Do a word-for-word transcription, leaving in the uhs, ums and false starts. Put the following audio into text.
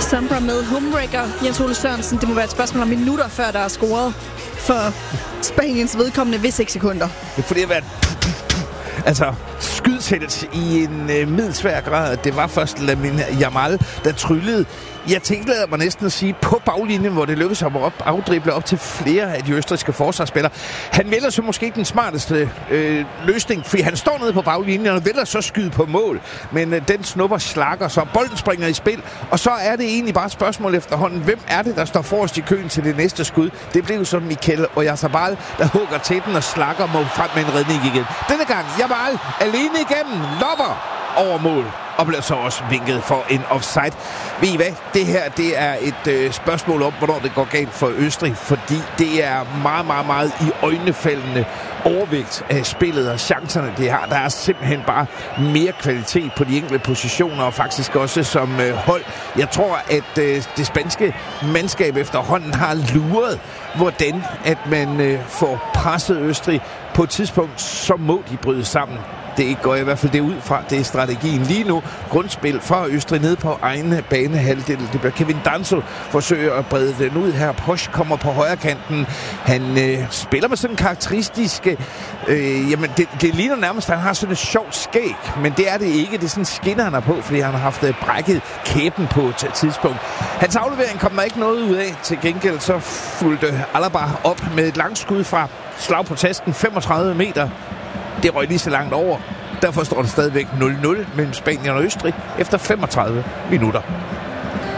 Sombra med homebreaker. Jens Ole Sørensen, det må være et spørgsmål om minutter, før der er scoret for Spaniens vedkommende ved seks sekunder. Det er fordi at være altså skydtælt i en øh, middelsvær grad. Det var først Lamine Yamal, der tryllede. Jeg tænkte mig næsten at sige på baglinjen, hvor det lykkedes ham at op, afdrible op til flere af de østrigske forsvarsspillere. Han vælger så måske ikke den smarteste øh, løsning, fordi han står nede på baglinjen og vælger så skyde på mål. Men øh, den snupper slakker, så bolden springer i spil. Og så er det egentlig bare et spørgsmål efterhånden. Hvem er det, der står forrest i køen til det næste skud? Det blev så Mikel Oyarzabal, der hugger til den og slakker må frem med en redning igen. Denne gang Yamal alene igennem, lopper over mål og bliver så også vinket for en offside. Ved I hvad? Det her, det er et øh, spørgsmål om, hvornår det går galt for Østrig, fordi det er meget, meget, meget i øjnefaldende overvægt af spillet og chancerne, det har. Der er simpelthen bare mere kvalitet på de enkelte positioner, og faktisk også som øh, hold. Jeg tror, at øh, det spanske mandskab efterhånden har luret, hvordan at man øh, får presset Østrig. På et tidspunkt, så må de bryde sammen. Det går i hvert fald det ud fra. Det er strategien lige nu. Grundspil fra Østrig ned på egen banehalvdel. Det bliver Kevin Danso forsøger at brede den ud her. Posch kommer på højre kanten. Han øh, spiller med sådan en karakteristisk... Øh, jamen, det, det ligner nærmest, at han har sådan et sjovt skæg. Men det er det ikke. Det er sådan en skinner, han har på, fordi han har haft øh, brækket kæben på et tidspunkt. Hans aflevering kom der ikke noget ud af. Til gengæld så fulgte Alaba op med et langt skud fra slag på tasken. femogtredive meter. Det røg lige så langt over. Derfor står det stadigvæk nul nul mellem Spanien og Østrig efter femogtredive minutter.